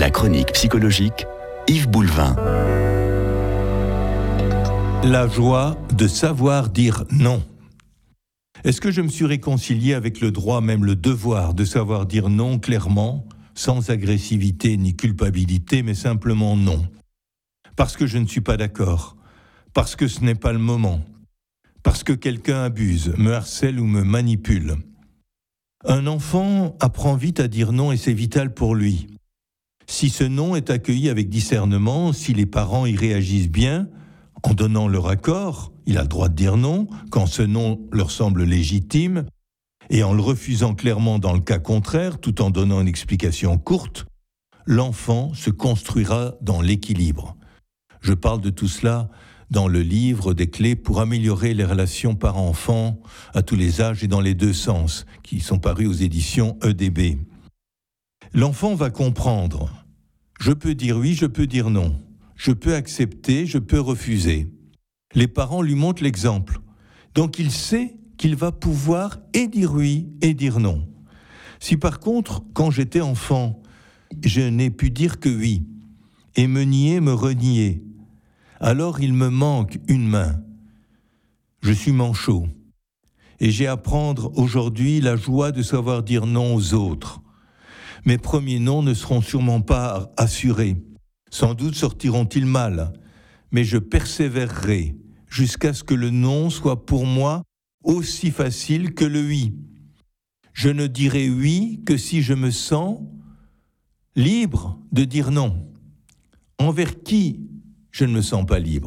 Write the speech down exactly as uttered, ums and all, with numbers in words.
La chronique psychologique, Yves Boulevin. La joie de savoir dire non. Est-ce que je me suis réconcilié avec le droit, même le devoir, de savoir dire non clairement, sans agressivité ni culpabilité, mais simplement non? Parce que je ne suis pas d'accord, parce que ce n'est pas le moment, parce que quelqu'un abuse, me harcèle ou me manipule. Un enfant apprend vite à dire non et c'est vital pour lui. Si ce non est accueilli avec discernement, si les parents y réagissent bien, en donnant leur accord, il a le droit de dire non, quand ce non leur semble légitime, et en le refusant clairement dans le cas contraire, tout en donnant une explication courte, l'enfant se construira dans l'équilibre. Je parle de tout cela dans le livre des clés pour améliorer les relations parents-enfants à tous les âges et dans les deux sens, qui sont parus aux éditions E D B. L'enfant va comprendre. Je peux dire oui, je peux dire non. Je peux accepter, je peux refuser. Les parents lui montrent l'exemple. Donc il sait qu'il va pouvoir et dire oui et dire non. Si par contre, quand j'étais enfant, je n'ai pu dire que oui, et me nier, me renier, alors il me manque une main. Je suis manchot. Et j'ai à apprendre aujourd'hui la joie de savoir dire non aux autres. Mes premiers noms ne seront sûrement pas assurés. Sans doute sortiront-ils mal, mais je persévérerai jusqu'à ce que le non soit pour moi aussi facile que le oui. Je ne dirai oui que si je me sens libre de dire non. Envers qui je ne me sens pas libre?